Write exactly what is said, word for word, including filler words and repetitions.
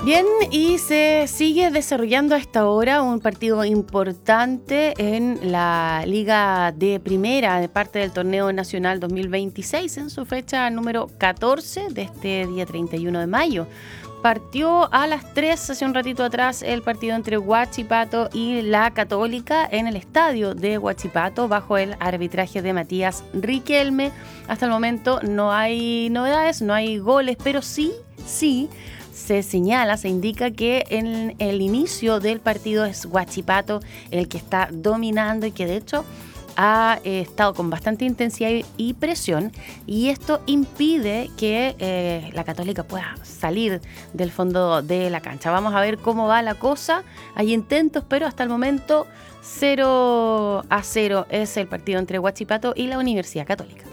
Bien, y se sigue desarrollando a esta hora un partido importante en la Liga de Primera de parte del Torneo Nacional dos mil veintiséis en su fecha número catorce de este día treinta y uno de mayo. Partió a las tres, hace un ratito atrás, el partido entre Huachipato y la Católica en el estadio de Huachipato bajo el arbitraje de Matías Riquelme. Hasta el momento no hay novedades, no hay goles, pero sí, sí, se señala, se indica que en el inicio del partido es Huachipato el que está dominando y que de hecho ha eh, estado con bastante intensidad y presión, y esto impide que eh, la Católica pueda salir del fondo de la cancha. Vamos a ver cómo va la cosa. Hay intentos, pero hasta el momento cero a cero es el partido entre Huachipato y la Universidad Católica.